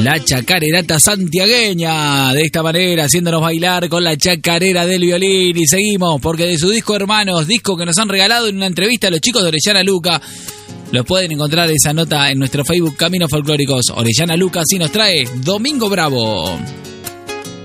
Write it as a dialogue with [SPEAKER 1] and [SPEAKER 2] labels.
[SPEAKER 1] La chacarerata santiagueña, de esta manera, haciéndonos bailar con la chacarera del violín. Y seguimos, porque de su disco Hermanos, disco que nos han regalado en una entrevista a los chicos de Orellana Luca, los pueden encontrar esa nota en nuestro Facebook Caminos Folclóricos. Orellana Luca sí nos trae Domingo Bravo.